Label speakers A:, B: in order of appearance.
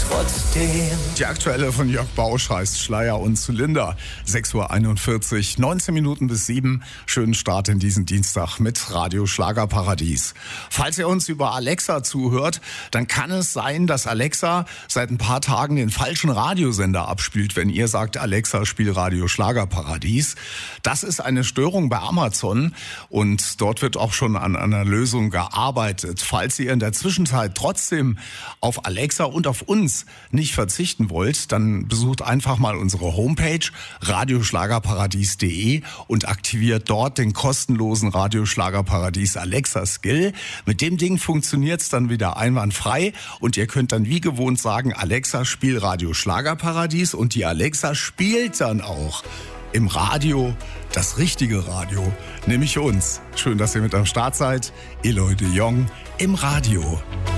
A: trotzdem.
B: Die aktuelle von Jörg Bausch heißt Schleier und Zylinder. 6:41 Uhr, 19 Minuten bis 7. Schönen Start in diesen Dienstag mit Radio Schlagerparadies. Falls ihr uns über Alexa zuhört, dann kann es sein, dass Alexa seit ein paar Tagen den falschen Radiosender abspielt, wenn ihr sagt, Alexa, spiel Radio Schlagerparadies. Das ist eine Störung bei Amazon und dort wird auch schon an einer Lösung gearbeitet. Falls ihr in der Zwischenzeit trotzdem auf Alexa und auf uns nicht verzichten wollt, dann besucht einfach mal unsere Homepage radioschlagerparadies.de und aktiviert dort den kostenlosen Radioschlagerparadies Alexa Skill. Mit dem Ding funktioniert's dann wieder einwandfrei und ihr könnt dann wie gewohnt sagen, Alexa, spiel Radio Schlagerparadies, und die Alexa spielt dann auch im Radio das richtige Radio, nämlich uns. Schön, dass ihr mit am Start seid. Eloy de Jong im Radio.